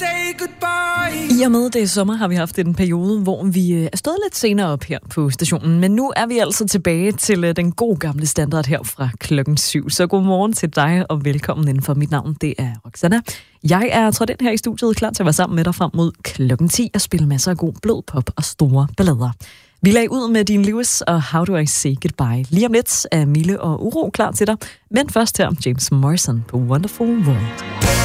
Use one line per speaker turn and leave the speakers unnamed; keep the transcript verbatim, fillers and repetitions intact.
say goodbye.
I og med det sommer har vi haft en periode, hvor vi er stået lidt senere op her på stationen, men nu er vi altså tilbage til den gode gamle standard her fra klokken syv. Så god morgen til dig og velkommen indenfor. Mit navn, det er Roxanna. Jeg er trådt ind her i studiet klar til at være sammen med dig frem mod klokken ti og spille masser af god blød pop og store ballader. Vi lagde ud med Dean Lewis og How Do I Say Goodbye. Lige om lidt er Mille og Uro klar til dig, men først her James Morrison på Wonderful World.